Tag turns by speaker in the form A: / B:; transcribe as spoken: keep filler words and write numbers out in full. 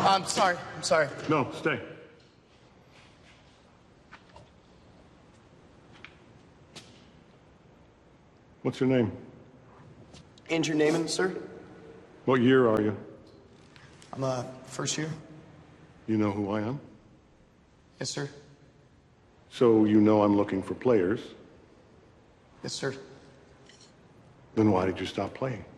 A: I'm sorry. I'm sorry.
B: No, stay. What's your name?
A: Andrew Naaman, sir.
B: What year are you?
A: I'm uh first year.
B: You know who I am?
A: Yes, sir.
B: So you know I'm looking for players.
A: Yes, sir.
B: Then why did you stop playing?